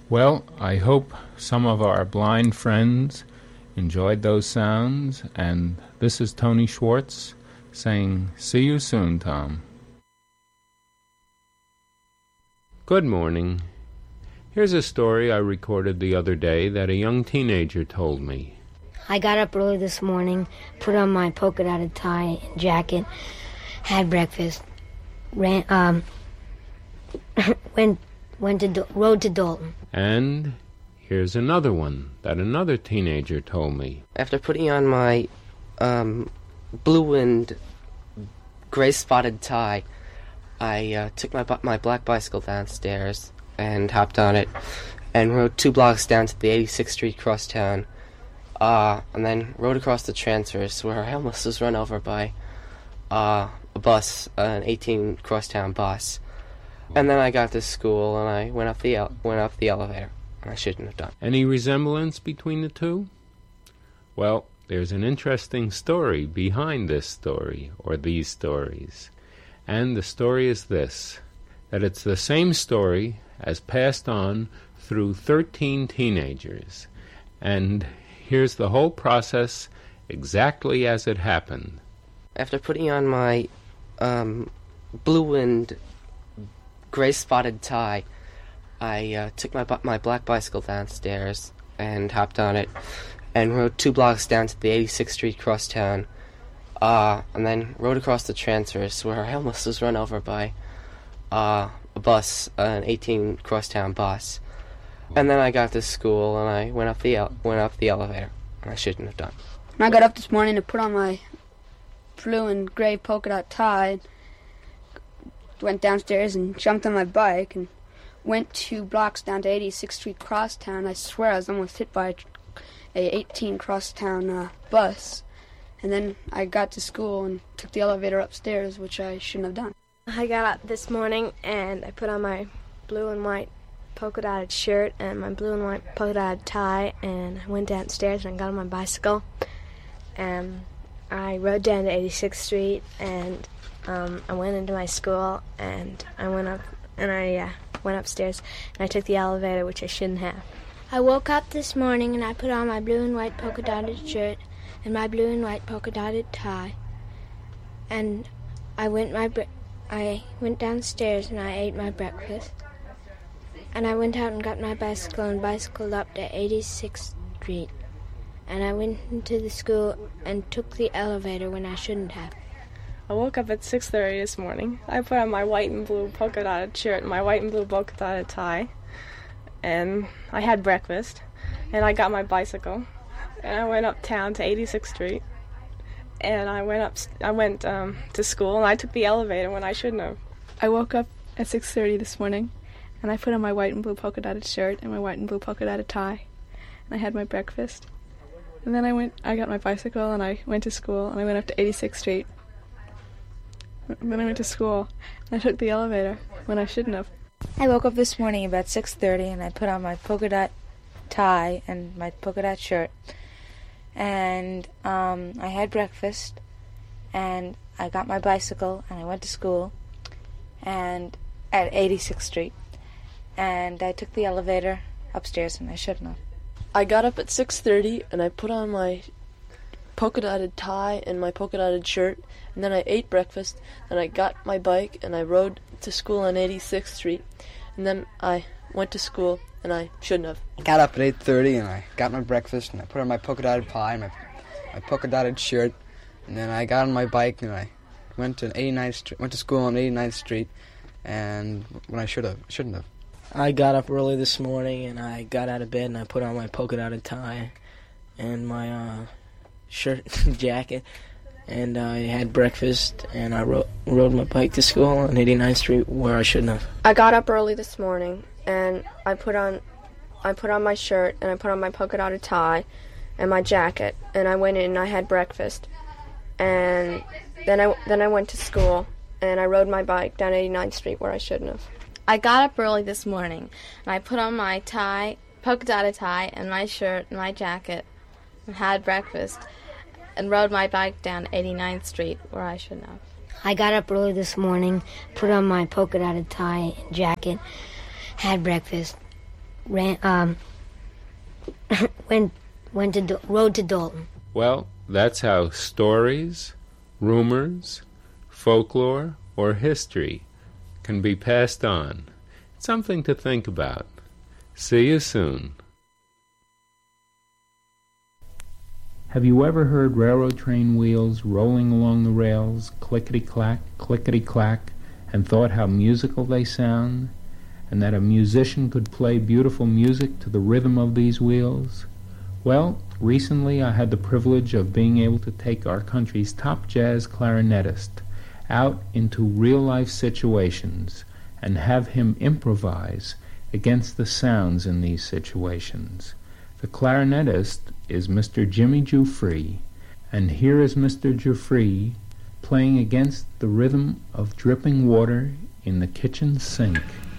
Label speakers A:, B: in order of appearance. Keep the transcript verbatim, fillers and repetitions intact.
A: Well, I hope some of our blind friends enjoyed those sounds, and this is Tony Schwartz saying, see you soon, Tom. Good morning. Here's a story I recorded the other day that a young teenager told me.
B: I got up early this morning, put on my polka-dotted tie and jacket, had breakfast, ran, um, went, went to, Do- rode to Dalton.
A: And here's another one that another teenager told me.
C: After putting on my um, blue and gray spotted tie, I uh, took my bu- my black bicycle downstairs and hopped on it and rode two blocks down to the eighty-sixth Street crosstown, uh, and then rode across the transverse where I almost was run over by uh, a bus, uh, an eighteen crosstown bus. And then I got to school and I went up the el- went up the elevator. I shouldn't have done.
A: Any resemblance between the two? Well, there's an interesting story behind this story, or these stories. And the story is this, that it's the same story as passed on through thirteen teenagers. And here's the whole process exactly as it happened.
C: After putting on my um, blue and gray spotted tie, I uh, took my bu- my black bicycle downstairs and hopped on it and rode two blocks down to the eighty-sixth Street crosstown, uh, and then rode across the transverse where I almost was run over by uh, a bus, uh, an eighteen crosstown bus. And then I got to school and I went up the el- went up the elevator. I shouldn't have done.
D: When I got up this morning to put on my blue and gray polka dot tie, went downstairs and jumped on my bike and went two blocks down to eighty-sixth Street crosstown. I swear I was almost hit by a, a eighteen crosstown uh, bus. And then I got to school and took the elevator upstairs, which I shouldn't have done.
E: I got up this morning and I put on my blue and white polka dotted shirt and my blue and white polka dotted tie, and I went downstairs and I got on my bicycle and I rode down to eighty-sixth Street and um, I went into my school and I went up and I uh, went upstairs and I took the elevator, which I shouldn't have.
F: I woke up this morning and I put on my blue and white polka dotted shirt and my blue and white polka dotted tie, and I went my bre- I went downstairs and I ate my breakfast, and I went out and got my bicycle and bicycled up to eighty-sixth Street, and I went into the school and took the elevator when I shouldn't have.
G: I woke up at six thirty this morning. I put on my white and blue polka dotted shirt and my white and blue polka dotted tie, and I had breakfast, and I got my bicycle, and I went uptown to eighty-sixth Street, and I went up. I went um, to school, and I took the elevator when I shouldn't have.
H: I woke up at six thirty this morning, and I put on my white and blue polka dotted shirt and my white and blue polka dotted tie, and I had my breakfast, and then I went. I got my bicycle, and I went to school, and I went up to eighty-sixth Street. And then I went to school, and I took the elevator when I shouldn't have.
I: I woke up this morning about six thirty, and I put on my polka dot tie and my polka dot shirt, and um, I had breakfast, and I got my bicycle, and I went to school, and at eighty-sixth Street, and I took the elevator upstairs, and I shouldn't have.
J: I got up at six thirty, and I put on my polka dotted tie and my polka dotted shirt, and then I ate breakfast, and I got my bike, and I rode to school on eighty-sixth Street, and then I went to school, and I shouldn't have.
K: I got up at eight thirty, and I got my breakfast, and I put on my polka dotted pie and my, my polka dotted shirt, and then I got on my bike, and I went to eighty-ninth Street, went to school on eighty-ninth Street, and when I should have, shouldn't have.
L: I got up early this morning, and I got out of bed, and I put on my polka dotted tie and my uh, shirt and jacket, and I had breakfast, and I ro- rode my bike to school on eighty-ninth Street where I shouldn't have.
E: I got up early this morning and I put on I put on my shirt and I put on my polka dotted tie and my jacket, and I went in and I had breakfast, and then I then I went to school and I rode my bike down eighty-ninth Street where I shouldn't have.
M: I got up early this morning and I put on my tie, polka dotted tie and my shirt and my jacket and had breakfast and rode my bike down eighty-ninth Street where I shouldn't have.
B: I got up early this morning, put on my polka dotted tie and jacket, had breakfast, ran um went went to Do- rode to Dalton.
A: Well, that's how stories, rumors, folklore, or history can be passed on. It's something to think about. See you soon.
N: Have you ever heard railroad train wheels rolling along the rails, clickety-clack, clickety-clack, and thought how musical they sound, and that a musician could play beautiful music to the rhythm of these wheels? Well, recently I had the privilege of being able to take our country's top jazz clarinetist out into real-life situations and have him improvise against the sounds in these situations. The clarinetist is Mister Jimmy Giuffre, and here is Mister Giuffre playing against the rhythm of dripping water in the kitchen sink.